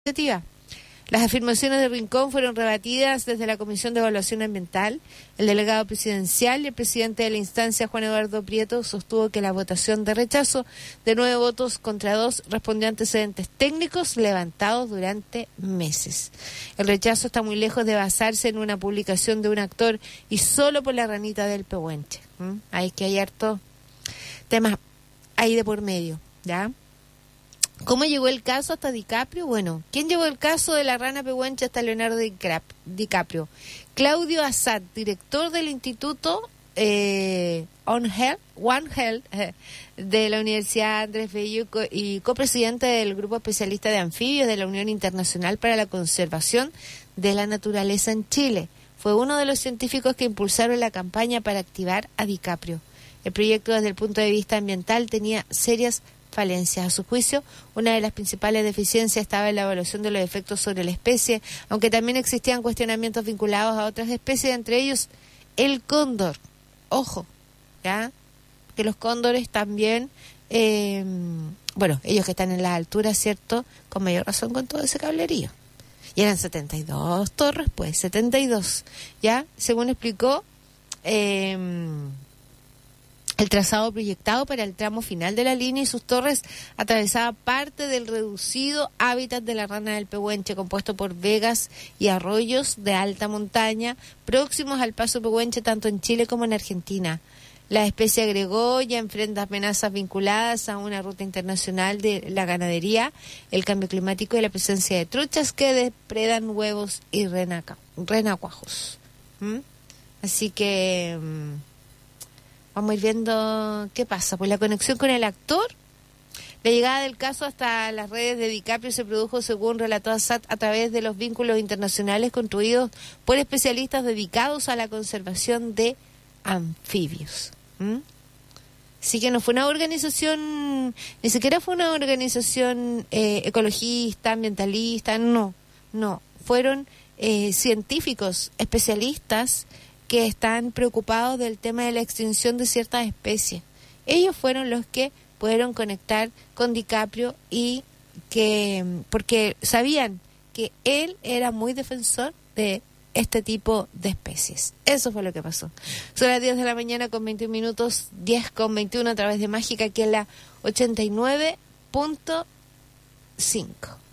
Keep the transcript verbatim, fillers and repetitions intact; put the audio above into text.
iniciativa. Las afirmaciones de Rincón fueron rebatidas desde la Comisión de Evaluación Ambiental. El delegado presidencial y el presidente de la instancia, Juan Eduardo Prieto, sostuvo que la votación de rechazo de nueve votos contra dos respondió a antecedentes técnicos levantados durante meses. El rechazo está muy lejos de basarse en una publicación de un actor y solo por la ranita del pehuenche. ¿Mm? Hay que hay harto temas ahí de por medio, ¿ya? ¿Cómo llegó el caso hasta DiCaprio? Bueno, ¿quién llevó el caso de la rana pehuenche hasta Leonardo DiCaprio? Claudio Assad, director del Instituto eh, On Health, One Health eh, de la Universidad Andrés Bello y copresidente del Grupo Especialista de Anfibios de la Unión Internacional para la Conservación de la Naturaleza en Chile. Fue uno de los científicos que impulsaron la campaña para activar a DiCaprio. El proyecto, desde el punto de vista ambiental, tenía serias falencias. A su juicio, una de las principales deficiencias estaba en la evaluación de los efectos sobre la especie, aunque también existían cuestionamientos vinculados a otras especies, entre ellos el cóndor. Ojo, ¿ya? Que los cóndores también, eh, bueno, ellos que están en las alturas, ¿cierto? Con mayor razón con todo ese cablerío. Y eran setenta y dos torres, pues, setenta y dos, ¿ya? Según explicó, eh... el trazado proyectado para el tramo final de la línea y sus torres atravesaba parte del reducido hábitat de la rana del pehuenche, compuesto por vegas y arroyos de alta montaña próximos al paso pehuenche tanto en Chile como en Argentina. La especie, agregó, ya enfrenta amenazas vinculadas a una ruta internacional de la ganadería, el cambio climático y la presencia de truchas que depredan huevos y renaca, renacuajos. ¿Mm? Así que vamos a ir viendo qué pasa. Pues la conexión con el actor, la llegada del caso hasta las redes de DiCaprio se produjo, según relató Assad, a través de los vínculos internacionales construidos por especialistas dedicados a la conservación de anfibios. ¿Mm? Así que no fue una organización, ni siquiera fue una organización eh, ecologista, ambientalista, no, no. Fueron eh, científicos, especialistas que están preocupados del tema de la extinción de ciertas especies. Ellos fueron los que pudieron conectar con DiCaprio y que, porque sabían que él era muy defensor de este tipo de especies. Eso fue lo que pasó. Son las diez de la mañana con veintiún minutos, diez con veintiuno a través de Mágica, aquí en la ochenta y nueve punto cinco.